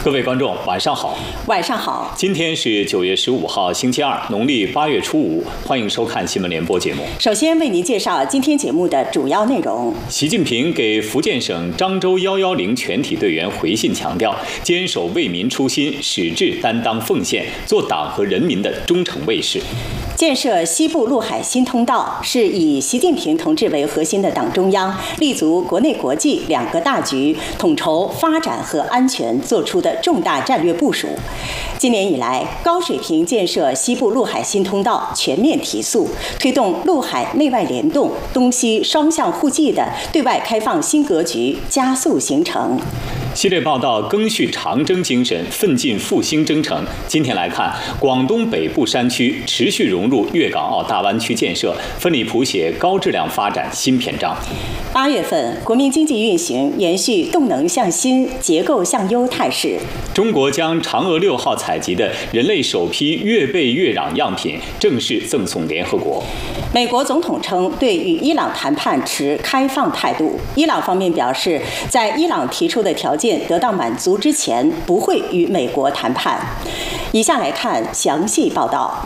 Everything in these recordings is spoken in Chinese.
各位观众，晚上好。 晚上好。 今天是9月15号，星期二，农历8月初5。欢迎收看新闻联播节目。 首先为您介绍今天节目的主要内容。 习近平给福建省漳州110全体队员回信强调，坚守为民初心，矢志担当奉献，做党和人民的忠诚卫士。 建设西部陆海新通道是以习近平同志为核心的党中央立足国内国际两个大局，统筹发展和安全做出的重大战略部署。今年以来，高水平建设西部陆海新通道全面提速，推动陆海内外联动、东西双向互济的对外开放新格局加速形成。 系列报道赓续长征精神，奋进复兴征程。今天来看，广东北部山区持续融入粤港澳大湾区建设，奋力谱写高质量发展新篇章。 8月份，国民经济运行延续动能向新、结构向优态势。 中国将嫦娥6号采集的人类首批越贝越壤样品正式赠送联合国。 美国总统称对与伊朗谈判持开放态度，伊朗方面表示，在伊朗提出的条件得到满足之前，不会与美国谈判。以下来看详细报道。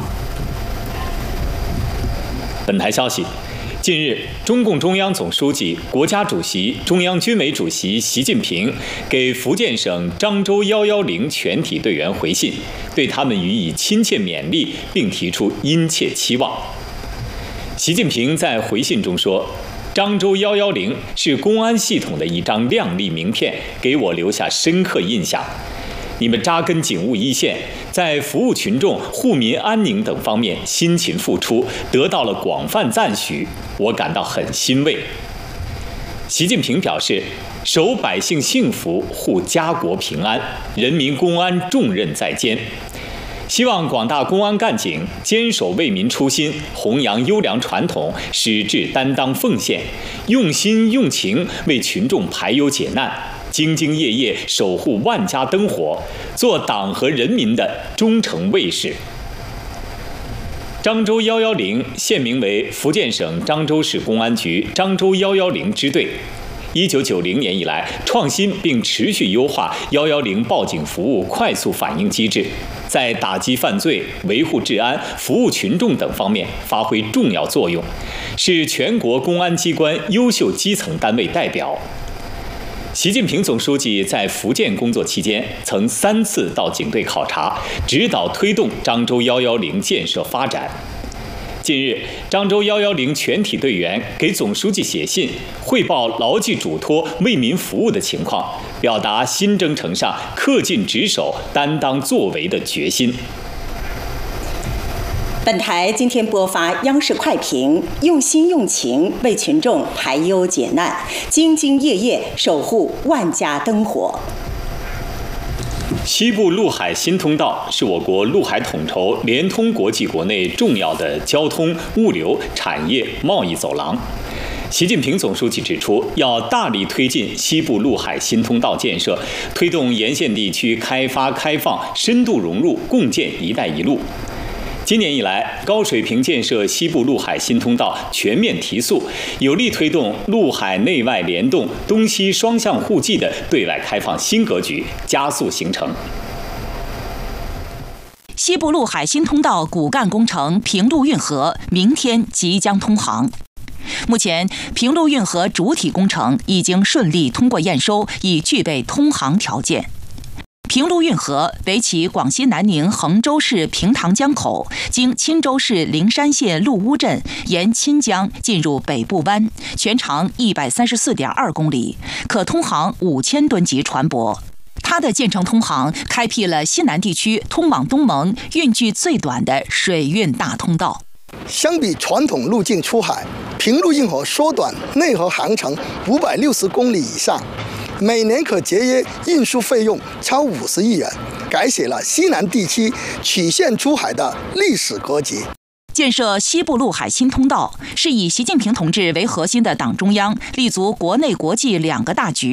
本台消息，近日，中共中央总书记、国家主席、中央军委主席习近平给福建省漳州110全体队员回信，对他们予以亲切勉励，并提出殷切期望。习近平在回信中说，漳州110是公安系统的一张亮丽名片，给我留下深刻印象。你们扎根警务一线，在服务群众、护民安宁等方面辛勤付出，得到了广泛赞许，我感到很欣慰。习近平表示，守百姓幸福，护家国平安，人民公安重任在肩。希望广大公安干警坚守为民初心，弘扬优良传统，矢志担当奉献，用心用情为群众排忧解难，兢兢业业守护万家灯火，做党和人民的忠诚卫士。漳州110现名为福建省漳州市公安局漳州110支队。1990年以来，创新并持续优化110报警服务快速反应机制，在打击犯罪、维护治安、服务群众等方面发挥重要作用，是全国公安机关优秀基层单位代表。习近平总书记在福建工作期间，曾3次到警队考察，指导推动漳州110建设发展。近日，漳州110全体队员给总书记写信，汇报牢记嘱托、为民服务的情况，表达新征程上恪尽职守、担当作为的决心。 本台今天播发央视快评，用心用情为群众排忧解难，兢兢业业守护万家灯火。 西部陆海新通道是我国陆海统筹联通国际国内重要的交通、物流、产业、贸易走廊。习近平总书记指出，要大力推进西部陆海新通道建设，推动沿线地区开发开放，深度融入共建“一带一路”。今年以来，高水平建设西部陆海新通道全面提速，有力推动陆海内外联动、东西双向互济的对外开放新格局加速形成。 西部陆海新通道骨干工程平陆运河明天即将通航。目前，平陆运河主体工程已经顺利通过验收，已具备通航条件。平陆运河为其广西南宁衡州市平塘江口，经钦州市灵山县陆乌镇，沿钦江进入北部湾，全长134.2公里，可通航5000吨级船舶。它的建成通航，开辟了西南地区通往东盟运距最短的水运大通道。 相比传统路径出海，平陆运河缩短内河航程560公里以上，每年可节约运输费用超50亿元，改写了西南地区曲线出海的历史格局。 建设西部陆海新通道，是以习近平同志为核心的党中央立足国内国际两个大局，